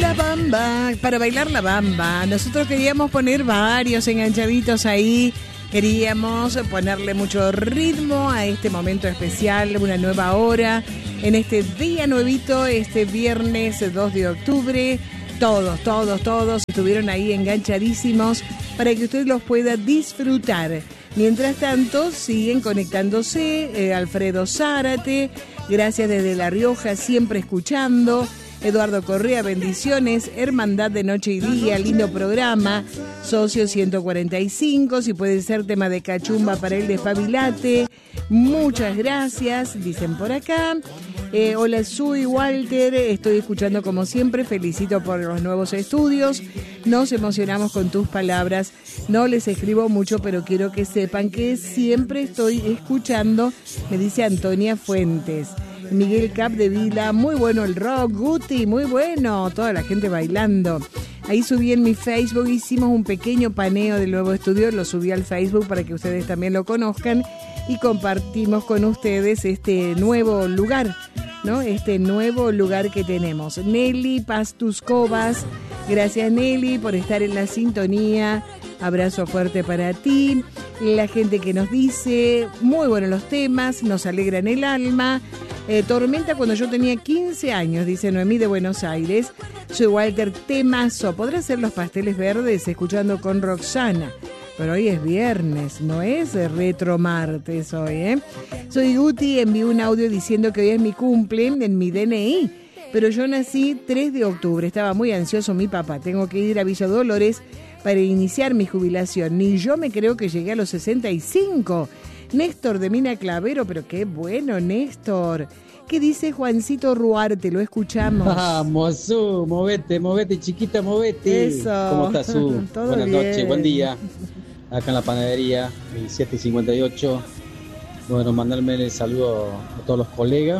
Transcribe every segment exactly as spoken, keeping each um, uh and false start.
La bamba, para bailar la bamba. Nosotros queríamos poner varios enganchaditos ahí. Queríamos ponerle mucho ritmo a este momento especial, una nueva hora, en este día nuevito, este viernes dos de octubre. Todos, todos, todos estuvieron ahí enganchadísimos para que usted los pueda disfrutar. Mientras tanto, siguen conectándose eh, Alfredo Zárate, gracias desde La Rioja, siempre escuchando. Eduardo Correa, bendiciones. Hermandad de Noche y Día, lindo programa. Socio ciento cuarenta y cinco, si puede ser tema de cachumba para el despabilate. Muchas gracias, dicen por acá. Eh, hola, soy Walter, estoy escuchando como siempre, felicito por los nuevos estudios. Nos emocionamos con tus palabras. No les escribo mucho, pero quiero que sepan que siempre estoy escuchando, me dice Antonia Fuentes. Miguel Cap de Vila, muy bueno el rock. Guti, muy bueno, toda la gente bailando. Ahí subí en mi Facebook, hicimos un pequeño paneo del nuevo estudio, lo subí al Facebook para que ustedes también lo conozcan y compartimos con ustedes este nuevo lugar, ¿no? Este nuevo lugar que tenemos. Nelly Pastuscovas, gracias Nelly por estar en la sintonía. Abrazo fuerte para ti. La gente que nos dice, muy buenos los temas, nos alegran el alma. Eh, Tormenta cuando yo tenía quince años, dice Noemí de Buenos Aires. Soy Walter, temazo. ¿Podrá hacer los pasteles verdes escuchando con Roxana? Pero hoy es viernes, no es retro martes hoy, ¿eh? Soy Guti, envié un audio diciendo que hoy es mi cumple en mi D N I. Pero yo nací tres de octubre, estaba muy ansioso mi papá. Tengo que ir a Villa Dolores para iniciar mi jubilación. Ni yo me creo que llegué a los sesenta y cinco. Néstor de Mina Clavero, pero qué bueno, Néstor. ¿Qué dice Juancito Ruarte? Lo escuchamos. Vamos, Su, movete, movete, chiquita, movete. Eso. ¿Cómo estás, Su? Todo Buenas bien. noches, buen día. Acá en la panadería, siete cincuenta y ocho. Bueno, mandarme el saludo a todos los colegas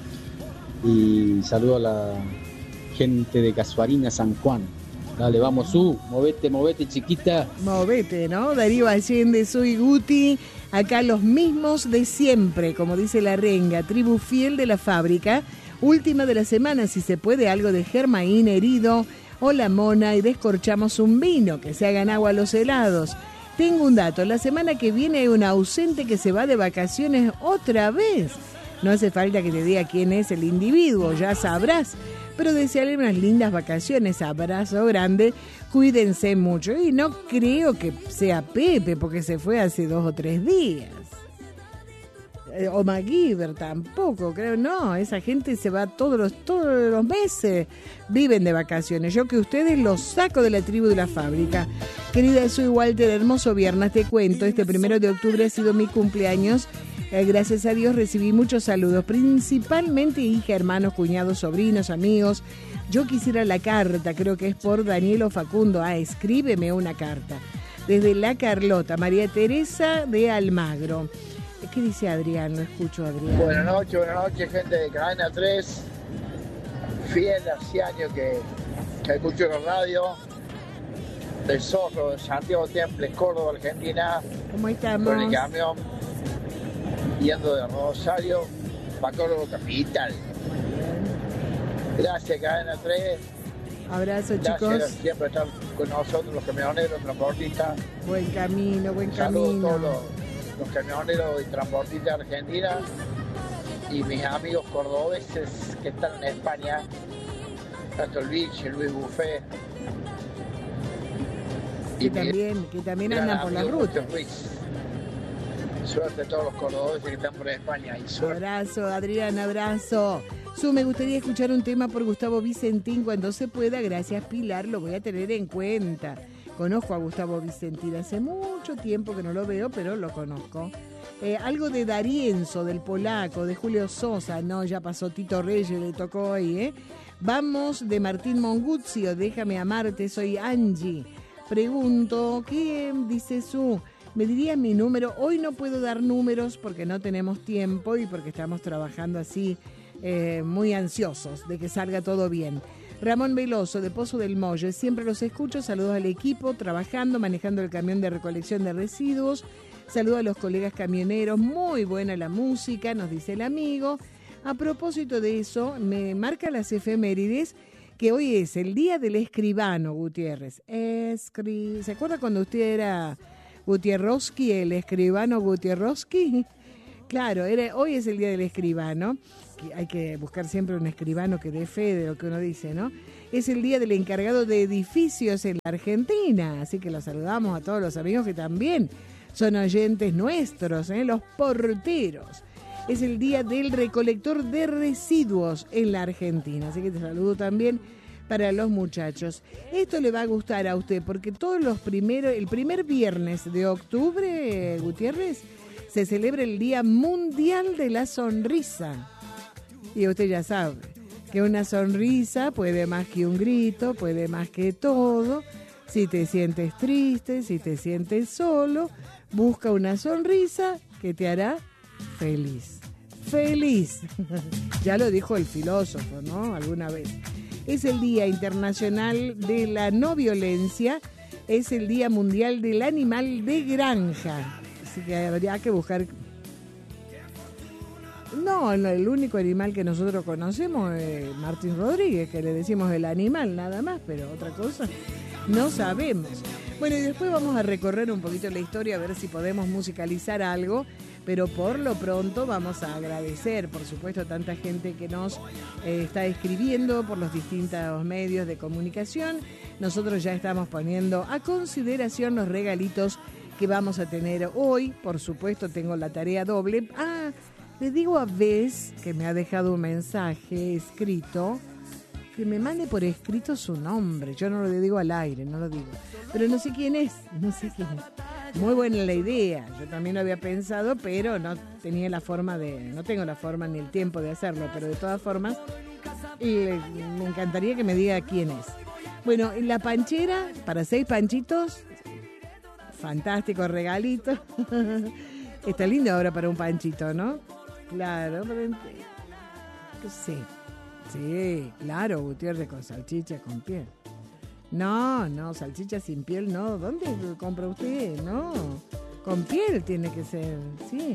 y saludo a la gente de Casuarina, San Juan. Dale, vamos, Su, movete, movete, chiquita. Movete, ¿no? Darío Allende, soy Guti. Acá los mismos de siempre, como dice la renga, tribu fiel de la fábrica. Última de la semana, si se puede, algo de Germaín herido. Hola, mona, y descorchamos un vino, que se hagan agua los helados. Tengo un dato, la semana que viene hay un ausente que se va de vacaciones otra vez. No hace falta que te diga quién es el individuo, ya sabrás. Pero desearle unas lindas vacaciones, abrazo grande, cuídense mucho. Y no creo que sea Pepe, porque se fue hace dos o tres días. Eh, o MacGyver tampoco, creo, no, esa gente se va todos los, todos los meses, viven de vacaciones. Yo que ustedes los saco de la tribu de la fábrica. Querida, soy Walter, hermoso viernes, te cuento, este primero de octubre ha sido mi cumpleaños. Eh, gracias a Dios recibí muchos saludos, principalmente hija, hermanos, cuñados, sobrinos, amigos. Yo quisiera la carta, creo que es por Danielo Facundo. Ah, escríbeme una carta. Desde La Carlota, María Teresa de Almagro. ¿Qué dice Adrián? Lo escucho, Adrián. Buenas noches, buenas noches, gente de Cadena tres. Fiel hace años que, que escucho la radio. Del Zorro, de Santiago Temples, Córdoba, Argentina. ¿Cómo estamos? Con el camión. Yendo de Rosario para Córdoba Capital. Gracias, Cadena tres. Abrazo, Gracias, chicos. siempre estar con nosotros, los camioneros, transportistas. Buen camino, buen Saludos camino. a todos los, los camioneros y transportistas de Argentina y mis amigos cordobeses que están en España. Tanto el Vichy, Luis Buffet. Que también, que también andan por la ruta. Suerte a todos los cordobeses que están por España. Y suerte. Abrazo, Adrián, abrazo. Su, me gustaría escuchar un tema por Gustavo Vicentín cuando se pueda. Gracias, Pilar, lo voy a tener en cuenta. Conozco a Gustavo Vicentín, hace mucho tiempo que no lo veo, pero lo conozco. Eh, algo de Darienzo, del polaco, de Julio Sosa. No, ya pasó Tito Reyes, le tocó hoy, ¿eh? Vamos, de Martín Monguzio, Déjame amarte, soy Angie. Pregunto, ¿qué dice Su? Me diría mi número. Hoy no puedo dar números porque no tenemos tiempo y porque estamos trabajando así eh, muy ansiosos de que salga todo bien. Ramón Veloso, de Pozo del Molle, siempre los escucho. Saludos al equipo, trabajando, manejando el camión de recolección de residuos. Saludos a los colegas camioneros. Muy buena la música, nos dice el amigo. A propósito de eso, me marca las efemérides que hoy es el Día del Escribano, Gutiérrez. Escri... ¿Se acuerda cuando usted era Gutierrowski, el escribano Gutierrowski? Claro, era, hoy es el Día del Escribano. Hay que buscar siempre un escribano que dé fe de lo que uno dice, ¿no? Es el día del encargado de edificios en la Argentina, así que los saludamos a todos los amigos que también son oyentes nuestros, ¿eh? Los porteros. Es el día del recolector de residuos en la Argentina, así que te saludo también para los muchachos. Esto le va a gustar a usted porque todos los primeros, el primer viernes de octubre, Gutiérrez, se celebra el Día Mundial de la Sonrisa. Y usted ya sabe que una sonrisa puede más que un grito, puede más que todo. Si te sientes triste, si te sientes solo, busca una sonrisa que te hará feliz. Feliz. Ya lo dijo el filósofo, ¿no? Alguna vez. Es el Día Internacional de la No Violencia. Es el Día Mundial del Animal de Granja. Así que habría que buscar... No, el único animal que nosotros conocemos es Martín Rodríguez, que le decimos el animal nada más, pero otra cosa no sabemos. Bueno, y después vamos a recorrer un poquito la historia, a ver si podemos musicalizar algo, pero por lo pronto vamos a agradecer, por supuesto, a tanta gente que nos eh, está escribiendo por los distintos medios de comunicación. Nosotros ya estamos poniendo a consideración los regalitos que vamos a tener hoy. Por supuesto, tengo la tarea doble. Ah, le digo a Bess, que me ha dejado un mensaje escrito, que me mande por escrito su nombre. Yo no lo digo al aire, no lo digo. Pero no sé quién es, no sé quién es. Muy buena la idea. Yo también lo había pensado, pero no tenía la forma de... No tengo la forma ni el tiempo de hacerlo, pero de todas formas, eh, me encantaría que me diga quién es. Bueno, la panchera, para seis panchitos, fantástico regalito. Está lindo ahora para un panchito, ¿no? Claro, pero... Sí, sí, claro, Gutiérrez, con salchicha, con piel. No, no, salchicha sin piel, no. ¿Dónde compra usted? No, con piel tiene que ser, sí.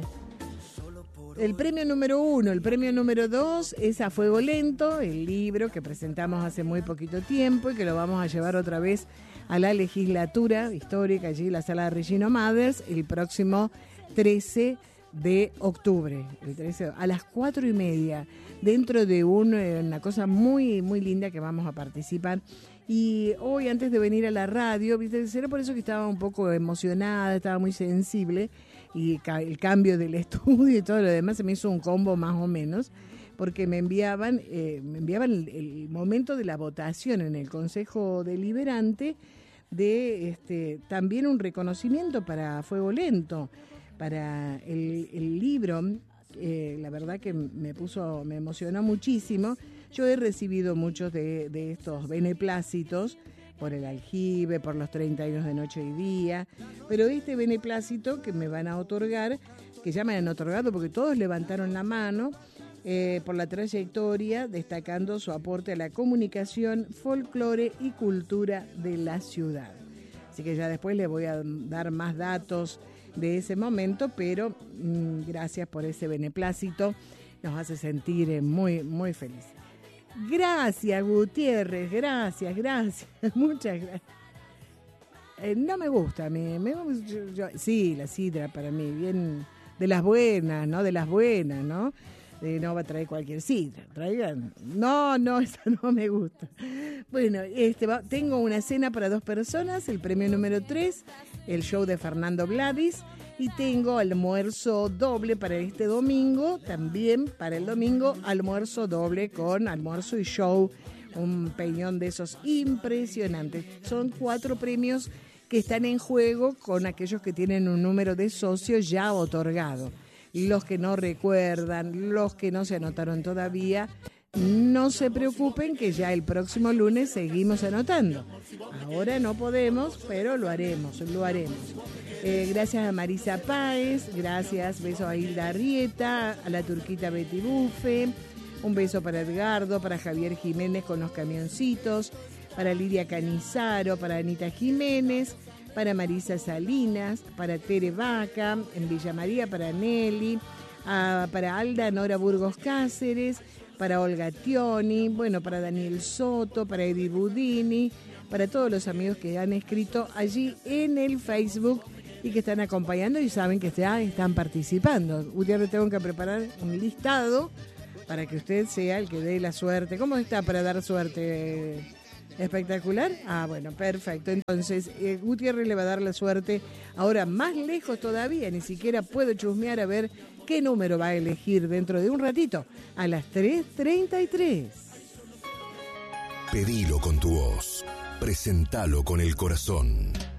El premio número uno, el premio número dos es A Fuego Lento, el libro que presentamos hace muy poquito tiempo y que lo vamos a llevar otra vez a la legislatura histórica, allí la sala de Regino Mathers, el próximo trece de octubre, el trece, a las cuatro y media, dentro de un, una cosa muy, muy linda que vamos a participar. Y hoy, antes de venir a la radio, ¿viste? Era por eso que estaba un poco emocionada, estaba muy sensible, y ca- el cambio del estudio y todo lo demás se me hizo un combo más o menos, porque me enviaban, eh, me enviaban el, el momento de la votación en el Consejo Deliberante de este también un reconocimiento para Fuego Lento, para el, el libro. Eh, la verdad que me puso, me emocionó muchísimo. Yo he recibido muchos de, de estos beneplácitos por el aljibe, por los treinta años de Noche y Día, pero este beneplácito que me van a otorgar, que ya me han otorgado porque todos levantaron la mano, eh, por la trayectoria, destacando su aporte a la comunicación, folclore y cultura de la ciudad. Así que ya después les voy a dar más datos de ese momento, pero mmm, gracias por ese beneplácito, nos hace sentir eh, muy, muy felices. Gracias, Gutiérrez, gracias, gracias, muchas gracias. Eh, no me gusta, me, me yo, yo, sí, la sidra para mí, bien de las buenas, ¿no? De las buenas, ¿no? Eh, no va a traer cualquier sidra, traigan. No, no, esa no me gusta. Bueno, este va, tengo una cena para dos personas, el premio número tres, el show de Fernando Gladys, y tengo almuerzo doble para este domingo, también para el domingo, almuerzo doble con almuerzo y show, un peñón de esos impresionantes. Son cuatro premios que están en juego con aquellos que tienen un número de socios ya otorgado. Los que no recuerdan, los que no se anotaron todavía, no se preocupen que ya el próximo lunes seguimos anotando. Ahora no podemos, pero lo haremos, lo haremos. Eh, gracias a Marisa Páez, gracias, beso a Hilda Arrieta, a la turquita Betty Bufe, un beso para Edgardo, para Javier Jiménez con los camioncitos, para Lidia Canizaro, para Anita Jiménez, para Marisa Salinas, para Tere Vaca, en Villa María, para Nelly, a, para Alda Nora Burgos Cáceres, para Olga Tioni, bueno, para Daniel Soto, para Eddie Budini, para todos los amigos que han escrito allí en el Facebook y que están acompañando y saben que ya están participando. Gutiérrez, tengo que preparar un listado para que usted sea el que dé la suerte. ¿Cómo está para dar suerte? ¿Espectacular? Ah, bueno, perfecto. Entonces, eh, Gutiérrez le va a dar la suerte ahora más lejos todavía. Ni siquiera puedo chusmear a ver qué número va a elegir dentro de un ratito. A las tres treinta y tres. Pedilo con tu voz. Presentalo con el corazón.